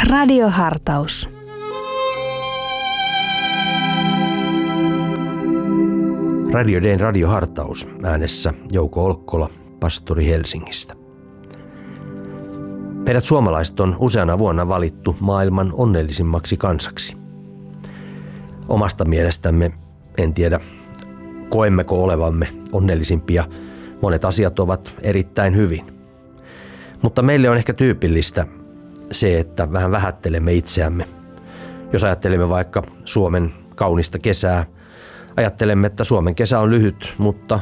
Radiohartaus. Radio D:n radiohartaus, äänessä Jouko Olkkola, pastori Helsingistä. Meidät suomalaiset on useana vuonna valittu maailman onnellisimmaksi kansaksi. Omasta mielestämme, en tiedä koemmeko olevamme onnellisimpia, monet asiat ovat erittäin hyvin. Mutta meille on ehkä tyypillistä se, että vähän vähättelemme itseämme. Jos ajattelemme vaikka Suomen kaunista kesää, ajattelemme, että Suomen kesä on lyhyt, mutta